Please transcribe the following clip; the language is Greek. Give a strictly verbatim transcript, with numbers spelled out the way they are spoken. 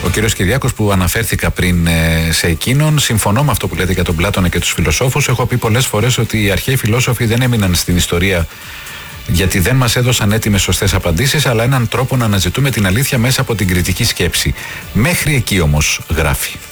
κύριος Κυριάκος που αναφέρθηκα πριν ε, σε εκείνον, συμφωνώ με αυτό που λέτε για τον Πλάτωνα και τους φιλοσόφους. Έχω πει πολλές φορές ότι οι αρχαίοι φιλόσοφοι δεν έμειναν στην ιστορία γιατί δεν μας έδωσαν έτοιμες σωστές απαντήσεις, αλλά έναν τρόπο να αναζητούμε την αλήθεια μέσα από την κριτική σκέψη. Μέχρι εκεί όμως, γράφει.